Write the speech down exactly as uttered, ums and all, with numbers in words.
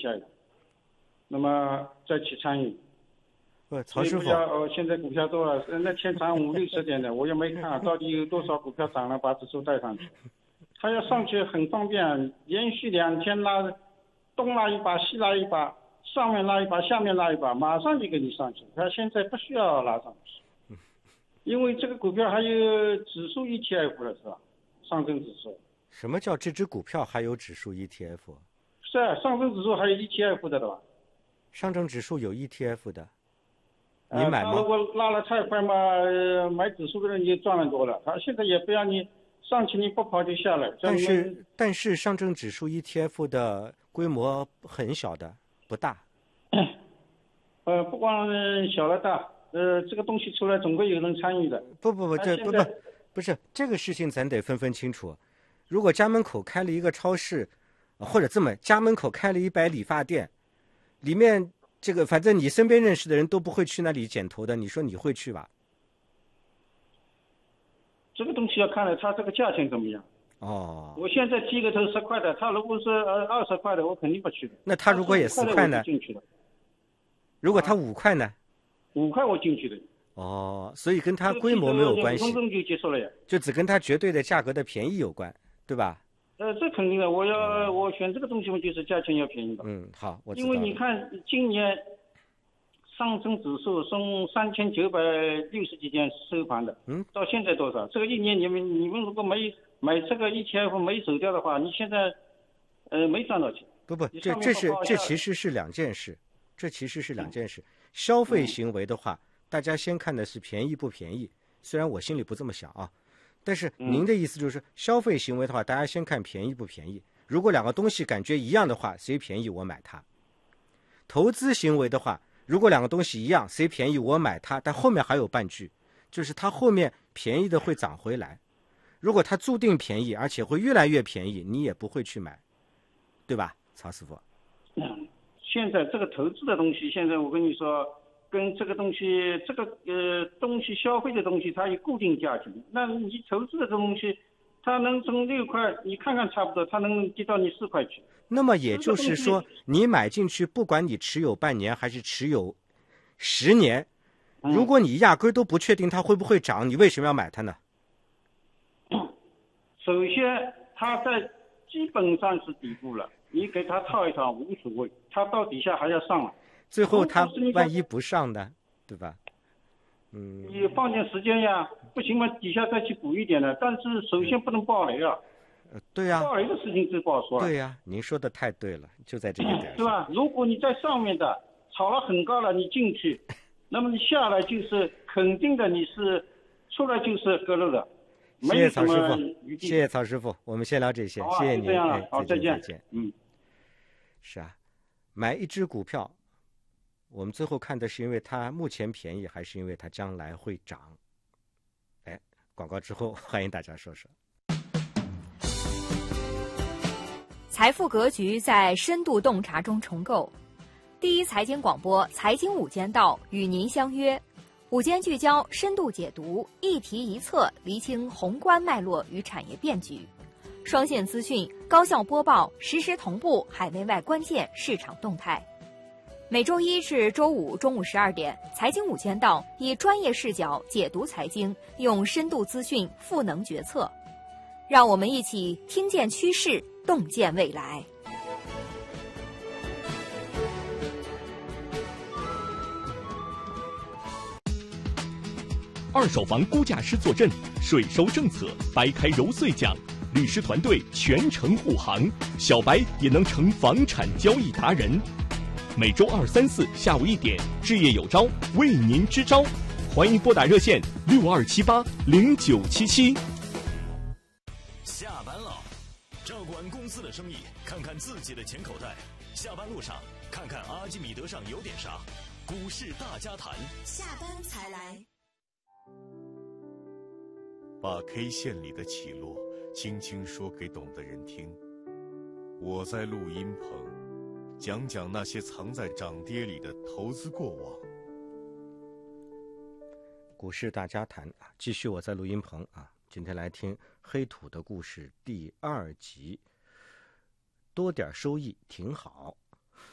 下一步，那么再去参与。 不，曹师傅， 呃，现在股票多了，那天涨五六十点的，我也没看到底有多少股票涨了，把指数带上去。它要上去很方便，连续两天拉，东拉一把，西拉一把，上面拉一把，下面拉一把，马上就给你上去。它现在不需要拉上去，因为这个股票还有指数 E T F 了，是吧？上证指数。 什么叫这只股票还有指数 E T F？ 是啊，上证指数还有 E T F 的，对吧？ 上证指数有 E T F 的，你买吗？ 呃、如果拉了太快嘛，呃、买指数的人就赚了多了。他现在也不让你上去，你不跑就下来。 但是但是上证指数 E T F 的规模很小的，不大。 呃，不光小了大，呃，这个东西出来总归有人参与的。 不不不，这不不不是这个事情，咱得分分清楚。如果家门口开了一个超市，或者这么家门口开了一百理发店，里面这个反正你身边认识的人都不会去那里剪头的，你说你会去吧？ 这个东西要看了它这个价钱怎么样。 哦， 我现在剃个头十块的，他如果是呃二十块的，我肯定不去的。 那他如果也四块呢？ 进去的。 如果他五块呢？ 五块我进去的。 哦，所以跟他规模没有关系。 五分钟就结束了呀。 就只跟他绝对的价格的便宜有关，对吧？ 呃，这肯定的，我要我选这个东西嘛，就是价钱要便宜的。 嗯，好，我知道。 因为你看今年上证指数从三千九百六十几点收盘的， 嗯， 到现在多少？这个一年你们你们如果没买这个 E T F 没走掉的话，你现在呃没赚到钱。 不不，这这是这其实是两件事，这其实是两件事。消费行为的话，嗯、大家先看的是便宜不便宜，虽然我心里不这么想啊。但是您的意思就是，消费行为的话，大家先看便宜不便宜。如果两个东西感觉一样的话，谁便宜我买它。投资行为的话，如果两个东西一样，谁便宜我买它，但后面还有半句，就是它后面便宜的会涨回来。如果它注定便宜，而且会越来越便宜，你也不会去买，对吧，曹师傅？ 嗯，现在这个投资的东西，现在我跟你说。跟这个东西，这个呃东西消费的东西，它有固定价钱。那你投资的东西，它能从六块，你看看差不多，它能跌到你四块去。 那么也就是说，你买进去，不管你持有半年还是持有十年，如果你压根都不确定它会不会涨，你为什么要买它呢？ 首先，它在基本上是底部了，你给它套一套无所谓，它到底下还要上来。 最后它万一不上的，对吧？嗯， 你放点时间呀，不行嘛，底下再去补一点的。但是首先不能爆雷啊。 呃，对呀、啊。 爆雷的事情就不好说了。 对呀、啊，您说的太对了，就在这个点上。 是吧？如果你在上面的炒了很高了，你进去，那么你下来就是肯定的，你是出来就是割肉的。 谢谢曹师傅，谢谢曹师傅，我们先聊这些， 啊、 谢谢您。 这样了， 哎、 好，再见。 再见。 嗯， 是啊，买一只股票。我们最后看的是因为它目前便宜，还是因为它将来会涨？哎，广告之后欢迎大家说说。 财富格局在深度洞察中重构。第一财经广播财经午间道与您相约，午间聚焦，深度解读，一题一策，厘清宏观脉络与产业变局，双线资讯，高效播报，实时同步海内外关键市场动态。每周一至周五中午十二点，财经午间道以专业视角解读财经，用深度资讯赋能决策。让我们一起听见趋势，洞见未来。 二手房估价师坐镇，税收政策掰开揉碎讲，律师团队全程护航，小白也能成房产交易达人。每周二、三、四下午一点，置业有招，为您支招。欢迎拨打热线六二七八零九七七。 下班了，照管公司的生意，看看自己的钱口袋。下班路上，看看阿基米德上有点啥。股市大家谈， 下班才来。 把 K 线里的起落轻轻说给懂的人听。我在录音棚。讲讲那些藏在涨跌里的投资过往。 股市大家谈啊，继续我在录音棚啊，今天来听黑土的故事第二集。多点收益挺好。